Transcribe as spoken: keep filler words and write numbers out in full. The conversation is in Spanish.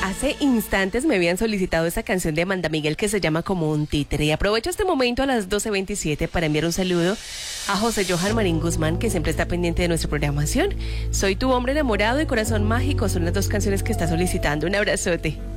Hace instantes me habían solicitado esta canción de Amanda Miguel que se llama Como un títere. Y aprovecho este momento a las doce veintisiete para enviar un saludo a José Johan Marín Guzmán, que siempre está pendiente de nuestra programación. Soy tu hombre enamorado y corazón mágico son las dos canciones que está solicitando. Un abrazote.